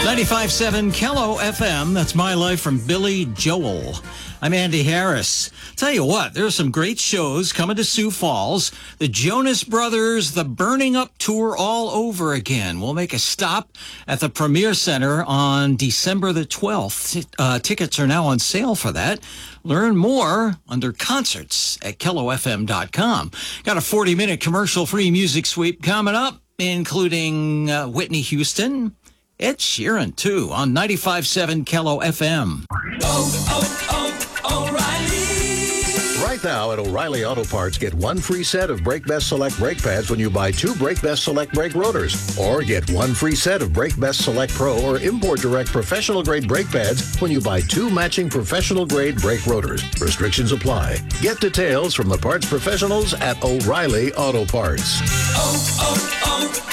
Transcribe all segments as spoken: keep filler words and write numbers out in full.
ninety-five point seven Kello F M. That's My Life from Billy Joel. I'm Andy Harris. Tell you what, there's some great shows coming to Sioux Falls. The Jonas Brothers, the Burning Up Tour all over again. We'll make a stop at the Premier Center on December the twelfth. Uh, tickets are now on sale for that. Learn more under concerts at kello f m dot com. Got a forty-minute commercial-free music sweep coming up, including uh, Whitney Houston, Ed Sheeran, too, on ninety-five point seven Kello F M. Oh, oh, oh, O'Reilly. Right now at O'Reilly Auto Parts, get one free set of Brake Best Select brake pads when you buy two Brake Best Select brake rotors. Or get one free set of Brake Best Select Pro or Import Direct professional-grade brake pads when you buy two matching professional-grade brake rotors. Restrictions apply. Get details from the parts professionals at O'Reilly Auto Parts. Oh,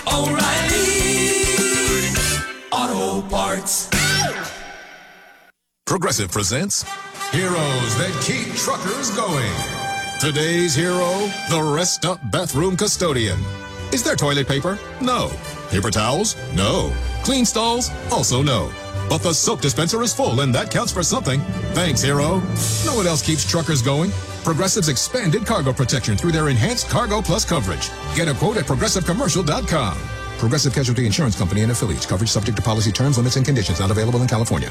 oh, oh, O'Reilly Auto Parts. Progressive presents Heroes That Keep Truckers Going. Today's hero, the Rest Up Bathroom Custodian. Is there toilet paper? No. Paper towels? No. Clean stalls? Also no. But the soap dispenser is full, and that counts for something. Thanks, hero. No one else keeps truckers going. Progressive's expanded cargo protection through their enhanced Cargo Plus coverage. Get a quote at progressive commercial dot com. Progressive Casualty Insurance Company and affiliates. Coverage subject to policy terms, limits, and conditions. Not available in California.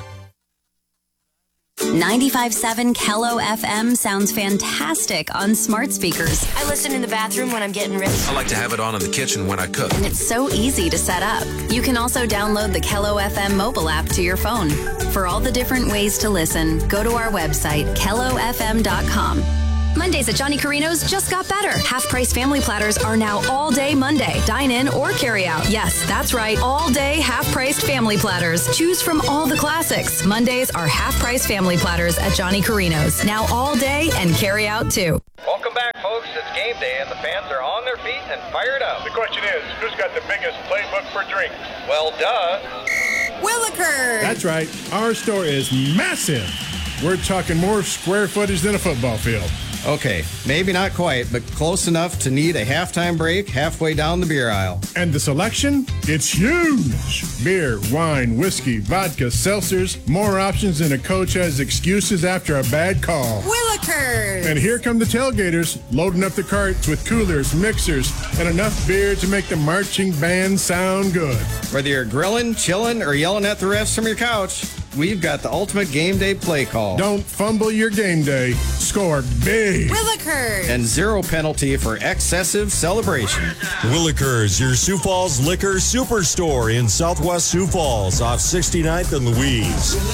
ninety-five point seven Kello F M sounds fantastic on smart speakers. I listen in the bathroom when I'm getting ready. I like to have it on in the kitchen when I cook. And it's so easy to set up. You can also download the Kello F M mobile app to your phone. For all the different ways to listen, go to our website, kello f m dot com. Mondays at Johnny Carino's just got better. Half-price family platters are now all day Monday. Dine in or carry out. Yes, that's right. All day half-priced family platters. Choose from all the classics. Mondays are half-price family platters at Johnny Carino's. Now all day and carry out too. Welcome back, folks. It's game day and the fans are on their feet and fired up. The question is, who's got the biggest playbook for drinks? Well, duh. Willikers. That's right. Our store is massive. We're talking more square footage than a football field. Okay, maybe not quite, but close enough to need a halftime break halfway down the beer aisle. And the selection? It's huge! Beer, wine, whiskey, vodka, seltzers, more options than a coach has excuses after a bad call. Willikers! And here come the tailgaters, loading up the carts with coolers, mixers, and enough beer to make the marching band sound good. Whether you're grilling, chilling, or yelling at the refs from your couch, we've got the ultimate game day play call. Don't fumble your game day. Score big. Willikers. And zero penalty for excessive celebration. Willikers, your Sioux Falls Liquor Superstore in Southwest Sioux Falls off sixty-ninth and Louise.